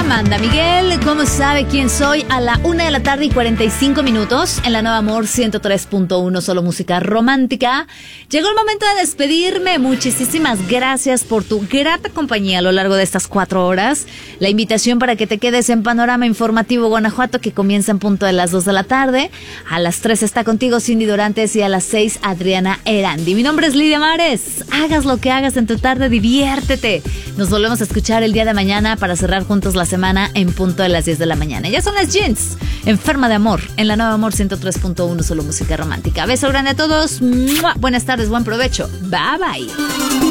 Amanda Miguel, ¿cómo sabe quién soy? A la 1:45 en la Nueva Amor 103.1, solo música romántica. Llegó el momento de despedirme. Muchísimas gracias por tu grata compañía a lo largo de estas 4 horas. La invitación para que te quedes en Panorama Informativo Guanajuato, que comienza en punto de las 2 de la tarde. A las 3 está contigo Cindy Dorantes y a las 6 Adriana Erandi. Mi nombre es Lidia Mares. Hagas lo que hagas en tu tarde, diviértete. Nos volvemos a escuchar el día de mañana para cerrar juntos la semana en punto de las 10 de la mañana. Ya son las Jeans, Enferma de Amor, en la Nueva Amor 103.1, solo música romántica. Beso grande a todos. ¡Mua! Buenas tardes, buen provecho. Bye bye.